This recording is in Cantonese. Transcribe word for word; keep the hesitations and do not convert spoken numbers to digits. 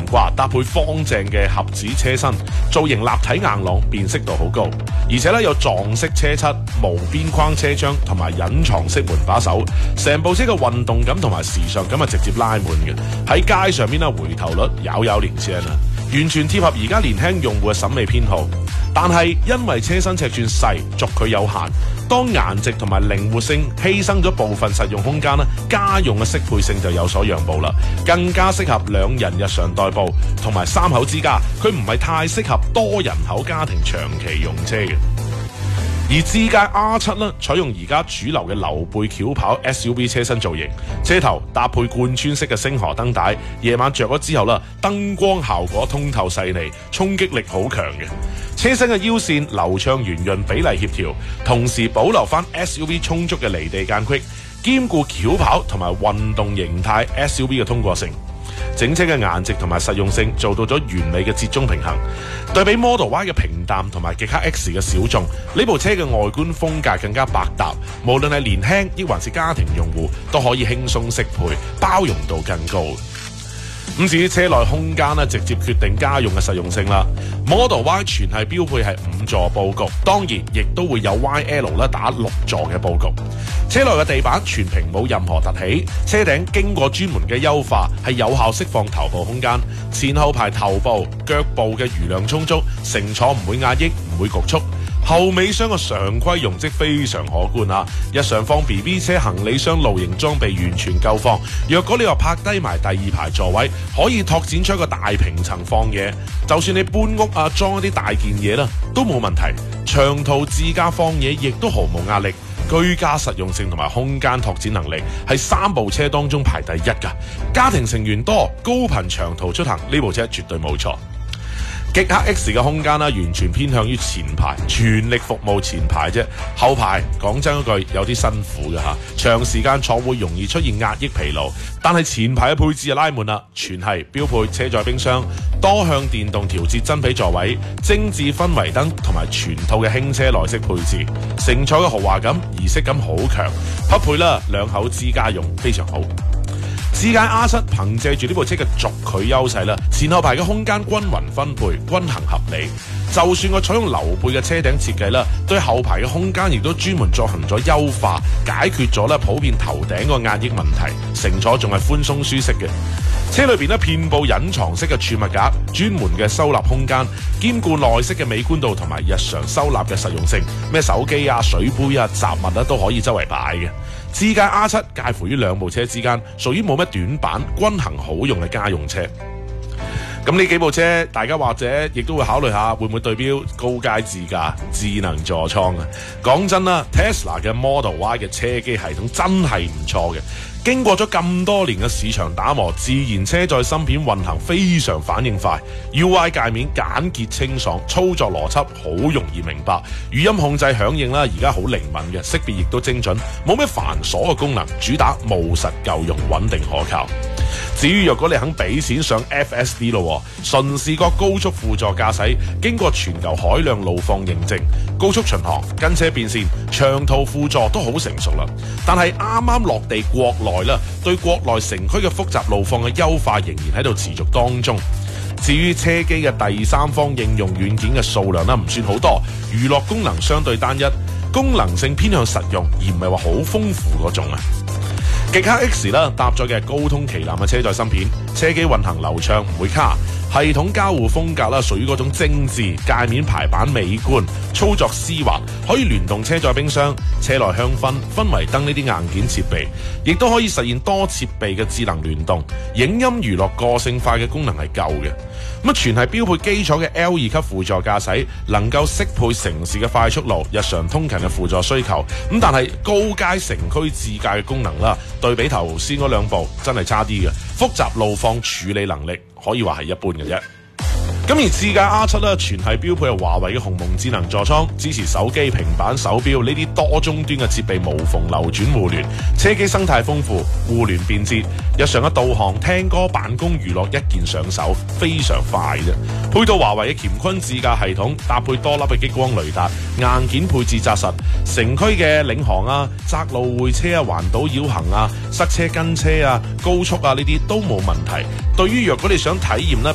掛，搭配方正嘅盒子車身，造型立體硬朗，辨識度好高。而且咧有撞式車漆、無邊框車窗同埋隱藏式門把手，成部車嘅運動感同埋時尚感係直接拉滿嘅。喺街上面咧回頭率遙遙領先啊！完全貼合而家年輕用戶嘅審美偏好，但係因為車身尺寸細，軸距有限，當顏值同埋靈活性犧牲咗部分實用空間咧，家用嘅適配性就有所讓步啦，更加適合兩人日常代步同埋三口之家，佢唔係太適合多人口家庭長期用車嘅。而智界 R 七 咧，採用而家主流嘅溜背轎跑 S U V 車身造型，車頭搭配貫穿式嘅星河燈帶，夜晚着咗之後啦，燈光效果通透細膩，衝擊力好強嘅。車身嘅腰線流暢圓潤，比例協調，同時保留翻 S U V 充足嘅離地間隙，兼顧轎跑同埋運動形態 S U V 嘅通過性。整車嘅顏值同埋實用性做到咗完美嘅折中平衡，對比 Model Y 嘅平淡同埋極氪 X 嘅小眾，呢部車嘅外觀風格更加百搭，無論係年輕亦還是家庭用戶都可以輕鬆適配，包容度更高。咁至於車內空間咧，直接決定家用嘅實用性啦。Model Y 全系標配係五座佈局，當然亦都會有 Y L 咧打六座嘅佈局。車內嘅地板全平冇任何凸起，車頂經過專門嘅優化，係有效釋放頭部空間。前後排頭部、腳部嘅餘量充足，乘坐唔會壓抑，唔會局促。後尾箱嘅常規容積非常可觀啊！日常放 B B 車行李箱露營裝備完全夠放。若果你話拍低埋第二排座位，可以拓展出一個大平層放嘢。就算你搬屋啊，裝一啲大件嘢啦，都冇問題。長途自駕放嘢亦都毫無壓力。居家實用性同埋空間拓展能力係三部車當中排第一㗎。家庭成員多、高頻長途出行，呢部車絕對冇錯。極氪 X 嘅空間啦，完全偏向於前排，全力服務前排啫。後排講真一句，有啲辛苦嘅嚇，長時間坐會容易出現壓抑疲勞。但係前排嘅配置就拉滿啦，全係標配車載冰箱、多向電動調節真皮座位、精緻氛圍燈同埋全套嘅輕車內飾配置，乘坐嘅豪華感、儀式感好強，匹配啦兩口之家用，非常好。智界 R 七 憑借住呢部車嘅軸距優勢啦，前後排嘅空間均勻分配，均衡合理。就算我採用溜背嘅車頂設計啦，對後排嘅空間亦都專門進行咗優化，解決咗咧普遍頭頂個壓抑問題，乘坐仲係寬鬆舒適嘅。車裏邊咧遍佈隱藏式嘅儲物格，專門嘅收納空間，兼顧內飾嘅美觀度同埋日常收納嘅實用性。咩手機啊、水杯啊、雜物啊都可以周圍擺嘅。智界 R 七 介乎於兩部車之間，屬於冇乜短板、均衡好用嘅家用車。咁呢幾部車，大家或者亦都會考慮下，會唔會對標高階自駕、智能座艙啊？講真啦 ，Tesla 嘅 Model Y 嘅車機系統真係唔錯嘅。經過咗咁多年嘅市場打磨，自然車載芯片運行非常反應快 ，U I 界面簡潔清爽，操作邏輯好容易明白，語音控制響應啦，而家好靈敏嘅，識別亦都精準，冇咩繁瑣嘅功能，主打務實夠用，穩定可靠。至於若果你肯俾錢上 F S D 咯，純視覺高速輔助駕駛，經過全球海量路況認證，高速巡航、跟車變線、長途輔助都好成熟啦。但係啱啱落地國內啦，對國內城區嘅複雜路況嘅優化仍然喺度持續當中。至於車機嘅第三方應用軟件嘅數量啦，唔算好多，娛樂功能相對單一，功能性偏向實用，而唔係話好豐富嗰種啊。極氪 X 啦，搭載嘅高通旗艦嘅車載芯片，車機運行流暢，唔會卡。系統交互風格啦，屬於嗰種精緻，界面排版美觀，操作絲滑，可以聯動車載冰箱、車內香薰、氛圍燈呢啲硬件設備，亦都可以實現多設備嘅智能聯動，影音娛樂個性化嘅功能係夠嘅。咁全係標配基礎嘅 L 二級輔助駕駛，能夠適配城市嘅快速路、日常通勤嘅輔助需求。咁但係高階城區自駕嘅功能啦，對比頭先嗰兩部真係差啲嘅，複雜路況處理能力可以話係一般嘅啫。咁而智界 R 七 咧，全係標配係華為嘅鴻蒙智能座艙，支持手機、平板、手錶呢啲多終端嘅設備無縫流轉互聯，車機生態豐富，互聯便捷，日常嘅導航、聽歌、辦公、娛樂一鍵上手，非常快啫。配套華為嘅乾坤智駕系統，搭配多粒嘅激光雷達，硬件配置紮實，城區嘅領航啊、窄路會車啊、環島繞行啊、塞車跟車啊、高速啊呢啲都冇問題。對於若果你想體驗咧